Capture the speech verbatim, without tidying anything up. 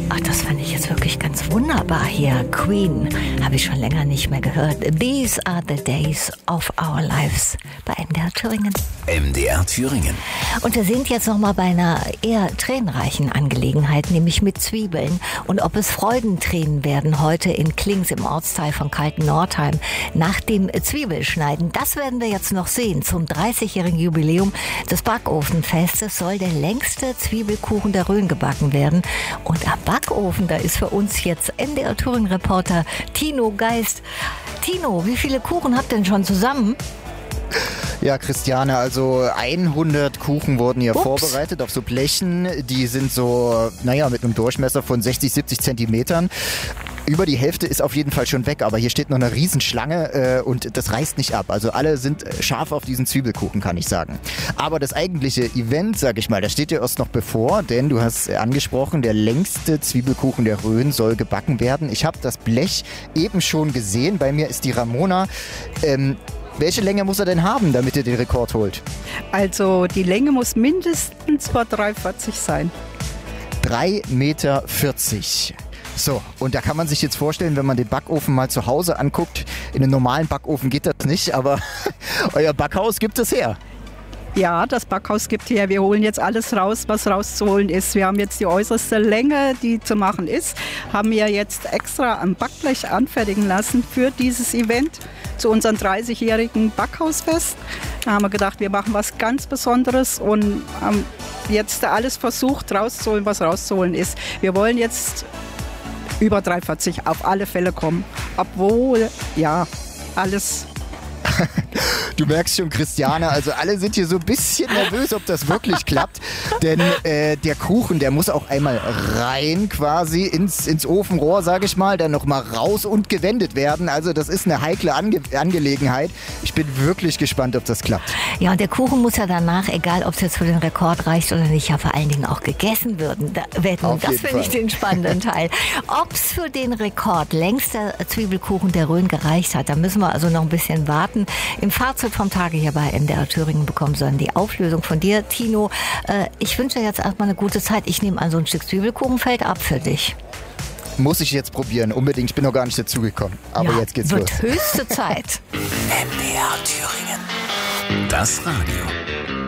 Ach, das fand ich jetzt wirklich ganz wunderbar hier. Queen habe ich schon länger nicht mehr gehört. These are the days of our lives bei M D R Thüringen. M D R Thüringen. Und wir sind jetzt nochmal bei einer eher tränenreichen Angelegenheit, nämlich mit Zwiebeln. Und ob es Freudentränen werden heute in Klings im Ortsteil von Kalten-Nordheim nach dem Zwiebelschneiden, das werden wir jetzt noch sehen. Zum dreißigjährigen Jubiläum des Backofenfestes soll der längste Zwiebelkuchen der Rhön gebacken werden. Und am Backofen, da ist für uns jetzt M D R Thüringen-Reporter Tino Geist. Tino, wie viele Kuchen habt ihr denn schon zusammen? Ja, Christiane, also hundert Kuchen wurden hier Ups. vorbereitet auf so Blechen. Die sind so, naja, mit einem Durchmesser von sechzig, siebzig Zentimetern. Über die Hälfte ist auf jeden Fall schon weg, aber hier steht noch eine Riesenschlange äh, und das reißt nicht ab. Also alle sind scharf auf diesen Zwiebelkuchen, kann ich sagen. Aber das eigentliche Event, sag ich mal, das steht dir erst noch bevor, denn du hast angesprochen, der längste Zwiebelkuchen der Rhön soll gebacken werden. Ich habe das Blech eben schon gesehen. Bei mir ist die Ramona. Ähm, Welche Länge muss er denn haben, damit er den Rekord holt? Also die Länge muss mindestens bei drei Meter vierzig sein. drei Meter vierzig. So, und da kann man sich jetzt vorstellen, wenn man den Backofen mal zu Hause anguckt, in einem normalen Backofen geht das nicht, aber euer Backhaus gibt es her. Ja, das Backhaus gibt her. Wir holen jetzt alles raus, was rauszuholen ist. Wir haben jetzt die äußerste Länge, die zu machen ist, haben wir jetzt extra am Backblech anfertigen lassen für dieses Event zu unserem dreißigjährigen Backhausfest. Da haben wir gedacht, wir machen was ganz Besonderes und haben jetzt alles versucht rauszuholen, was rauszuholen ist. Wir wollen jetzt über drei Meter vierzig auf alle Fälle kommen, obwohl, ja, alles... Du merkst schon, Christiane, also alle sind hier so ein bisschen nervös, ob das wirklich klappt. Denn äh, der Kuchen, der muss auch einmal rein quasi ins, ins Ofenrohr, sage ich mal, dann nochmal raus und gewendet werden. Also das ist eine heikle Ange- Angelegenheit. Ich bin wirklich gespannt, ob das klappt. Ja, und der Kuchen muss ja danach, egal ob es jetzt für den Rekord reicht oder nicht, ja vor allen Dingen auch gegessen würden. Da, werden. Auf Das jeden finde ich Fall. den spannenden Teil. Ob es für den Rekord längster Zwiebelkuchen der Rhön gereicht hat, da müssen wir also noch ein bisschen warten. Im Fazit vom Tage hier bei M D R Thüringen bekommen Sie dann die Auflösung von dir, Tino. Äh, ich wünsche dir jetzt erstmal eine gute Zeit. Ich nehme an, so ein Stück Zwiebelkuchen fällt ab für dich. Muss ich jetzt probieren, unbedingt. Ich bin noch gar nicht dazugekommen. Aber Ja, jetzt geht's wird los. höchste Zeit. M D R Thüringen. Das Radio.